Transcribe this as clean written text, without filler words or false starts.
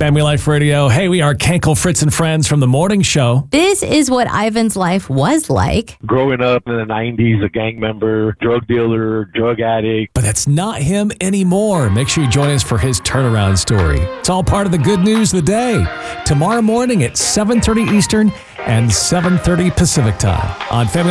Family Life Radio. Hey, we are Kenkel, Fritz, and Friends from The Morning Show. This is what Ivan's life was like. Growing up in the 90s, a gang member, drug dealer, drug addict. But that's not him anymore. Make sure you join us for his turnaround story. It's all part of the good news of the day. Tomorrow morning at 7:30 Eastern and 7:30 Pacific time on Family